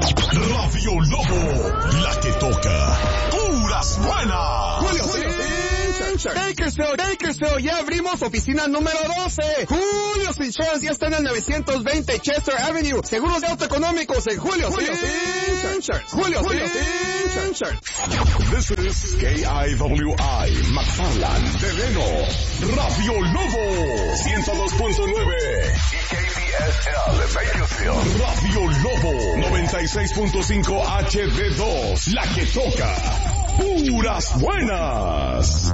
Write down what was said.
Radio Lobo, la que toca puras buenas. Bakersfield, ya abrimos oficina número 12. Julio's Insurance ya está en el 920 Chester Avenue. Seguros de auto económicos en Julio's Insurance. This is KIWI, McFarland, Deleno, Radio Lobo, 102.9 y KDSL, Bakersfield, Radio Lobo, 96.5 HD2, la que toca puras buenas.